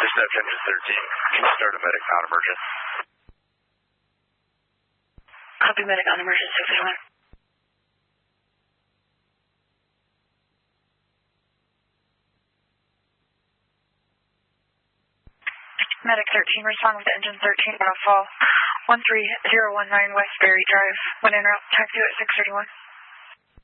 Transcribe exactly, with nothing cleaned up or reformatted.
Dispatch engine thirteen. Can you start a medic non-emergent? Copy medic non-emergent six eight one. Medic thirteen, respond with engine thirteen on a fall. one three zero one nine West Berry Drive. When en route, taxi at six thirty-one.